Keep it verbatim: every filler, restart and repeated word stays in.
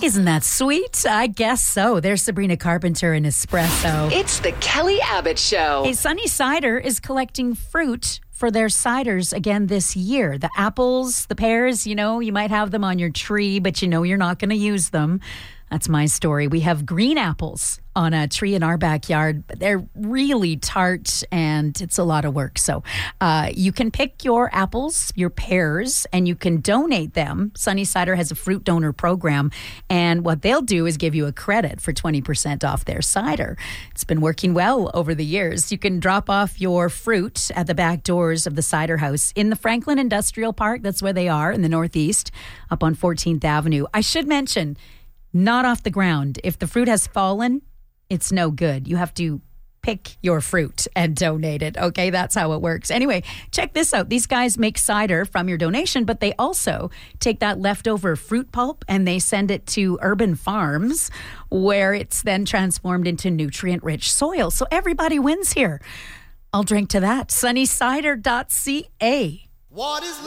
Isn't that sweet? I guess so. There's Sabrina Carpenter and Espresso. It's the Kelly Abbott Show. Hey, Sunny Cider is collecting fruit for their ciders again this year. The apples, the pears, you know, you might have them on your tree, but you know you're not going to use them. That's my story. We have green apples on a tree in our backyard. They're really tart and it's a lot of work. So uh, you can pick your apples, your pears, and you can donate them. Sunny Cider has a fruit donor program. And what they'll do is give you a credit for twenty percent off their cider. It's been working well over the years. You can drop off your fruit at the back doors of the Cider House in the Franklin Industrial Park. That's where they are in the Northeast, up on fourteenth Avenue. I should mention, not off the ground. If the fruit has fallen, it's no good. You have to pick your fruit and donate it. Okay, that's how it works. Anyway, check this out. These guys make cider from your donation, but they also take that leftover fruit pulp and they send it to urban farms where it's then transformed into nutrient-rich soil. So everybody wins here. I'll drink to that. sunny cider dot c a. What is